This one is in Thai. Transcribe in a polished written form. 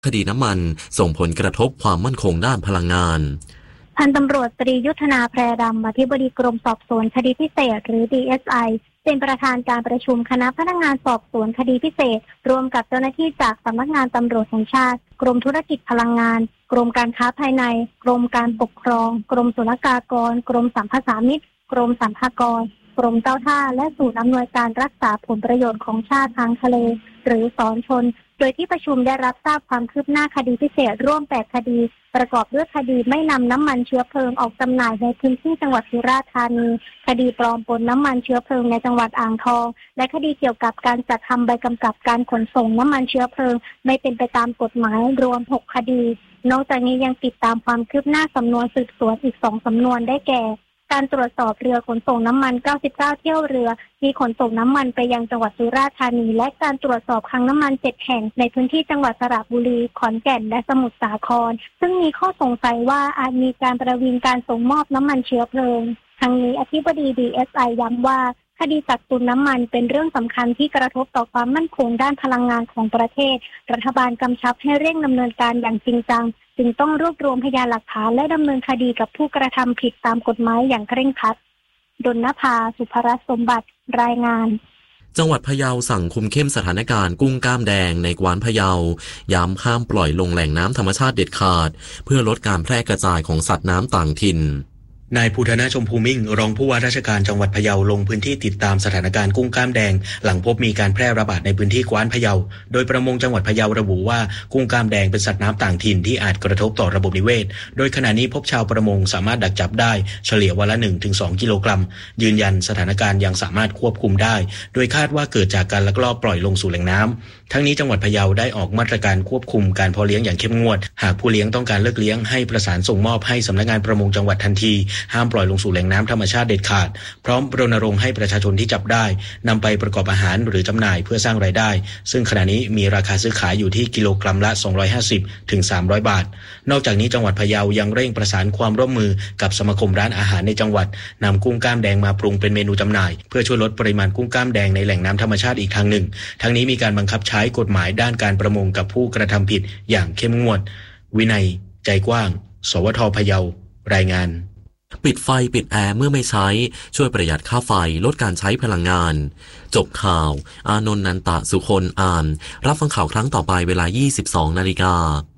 คดีน้ำมันส่งผลกระทบความมั่นคงด้านพลังงานพันตำรวจตรียุทธนาแพรดำอธิบดีกรมสอบสวนคดีพิเศษหรือ DSI เป็นประธานการประชุมคณะพนักงานสอบสวนคดีพิเศษรวมกับเจ้าหน้าที่จากสำนักงานตำรวจแห่งชาติกรมธุรกิจพลังงานกรมการค้าภายในกรมการปกครองกรมศุลกากรกรมสัมภาษามิตรกรมสรรพากรกรมเจ้าท่าและศูนย์อำนวยการรักษาผลประโยชน์ของชาติทางทะเลหรือศรชนโดยที่ประชุมได้รับทราบความคืบหน้าคดีพิเศษร่วม8คดีประกอบด้วยคดีไม่นำน้ำมันเชื้อเพลิงออกจำหน่ายในพื้นที่จังหวัดสุราษฎร์ธานีคดีปลอมปนน้ำมันเชื้อเพลิงในจังหวัดอ่างทองและคดีเกี่ยวกับการจัดทำใบกำกับการขนส่งน้ำมันเชื้อเพลิงไม่เป็นไปตามกฎหมายรวม6คดีนอกจากนี้ยังติดตามความคืบหน้าสำนวนสืบสวนอีก2สำนวนได้แก่การตรวจสอบเรือขนส่งน้ำมัน99เที่ยวเรือที่ขนส่งน้ำมันไปยังจังหวัดสุราษฎร์ธานีและการตรวจสอบคลังน้ำมัน7แห่งในพื้นที่จังหวัดสระบุรีขอนแก่นและสมุทรสาครซึ่งมีข้อสงสัยว่าอาจมีการประวิงการส่งมอบน้ำมันเชื้อเพลิงทั้งนี้อธิบดี DSI ย้ำว่าคดีกักตุนน้ำมันเป็นเรื่องสำคัญที่กระทบต่อความมั่นคงด้านพลังงานของประเทศรัฐบาลกำชับให้เร่งดำเนินการอย่างจริงจังจึงต้องรวบรวมพยานหลักฐานและดำเนินคดีกับผู้กระทำผิดตามกฎหมายอย่างเคร่งครัดดลนภา สุภรัตน์สมบัติรายงานจังหวัดพะเยาสั่งคุมเข้มสถานการณ์กุ้งกล้ามแดงในกวานพะเยาย้ำห้ามปล่อยลงแหล่งน้ำธรรมชาติเด็ดขาดเพื่อลดการแพร่กระจายของสัตว์น้ำต่างถิ่นนายภูธนาชมพูมิ่งรองผู้ว่าราชการจังหวัดพะเยาลงพื้นที่ติดตามสถานการณ์กุ้งกล้ามแดงหลังพบมีการแพร่ระบาดในพื้นที่กว้านพะเยาโดยประมงจังหวัดพะเยาระบุว่ากุ้งกล้ามแดงเป็นสัตว์น้ำต่างถิ่นที่อาจกระทบต่อระบบนิเวศโดยขณะนี้พบชาวประมงสามารถดักจับได้เฉลี่ยวันละ 1-2 กิโลกรัมยืนยันสถานการณ์ยังสามารถควบคุมได้โดยคาดว่าเกิดจากการลักลอบปล่อยลงสู่แหล่งน้ำทั้งนี้จังหวัดพะเยาได้ออกมาตรการควบคุมการเพาะเลี้ยงอย่างเข้มงวดหากผู้เลี้ยงต้องการเลิกเลี้ยงให้ประสานส่งมอบให้สำนักงานประมงจังหวัดทันทีห้ามปล่อยลงสู่แหล่งน้ำธรรมชาติเด็ดขาดพร้อมรณรงค์ให้ประชาชนที่จับได้นำไปประกอบอาหารหรือจำหน่ายเพื่อสร้างรายได้ซึ่งขณะนี้มีราคาซื้อขายอยู่ที่กิโลกรัมละ250-300 บาทนอกจากนี้จังหวัดพะเยายังเร่งประสานความร่วมมือกับสมาคมร้านอาหารในจังหวัดนำกุ้งกล้ามแดงมาปรุงเป็นเมนูจำหน่ายเพื่อช่วยลดปริมาณกุ้งกล้ามแดงในแหล่งน้ำธรรมชาติอีกทางหนึ่งทั้งนี้มีการบังคับใช้กฎหมายด้านการประมงกับผู้กระทำผิดอย่างเข้มงวดวินัยใจกว้างสวท.พะเยารายงานปิดไฟปิดแอร์เมื่อไม่ใช้ช่วยประหยัดค่าไฟลดการใช้พลังงานจบข่าวอานนท์ นันตะสุคนอ่านรับฟังข่าวครั้งต่อไปเวลา 22 นาฬิกา